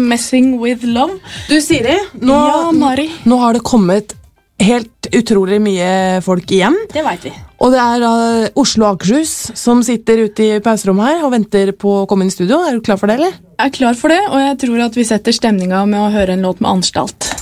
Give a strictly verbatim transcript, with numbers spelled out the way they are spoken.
Messing with Love. Du, Siri, nå, Ja, Mari. nå har det kommet helt utrolig mye folk igjen. Det vet vi. Og det er uh, Oslo og Akershus som sitter ute i pauserommet her og venter på å komme inn i studio. Er du klar for det, eller? Jeg er klar for det, og jeg tror at vi setter stemninga med å høre en låt med Anstalt.